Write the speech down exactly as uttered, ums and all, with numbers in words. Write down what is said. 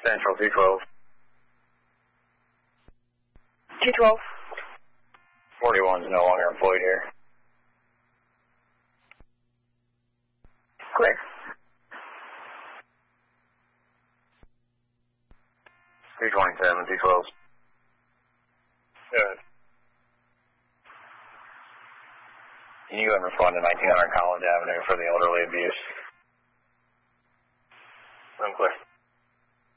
Central two twelve. two twelve. forty-one is no longer employed here. Clear. three twenty-seven, two twelve. Good. Can you go and respond to nineteen hundred College Avenue for the elderly abuse? I'm clear.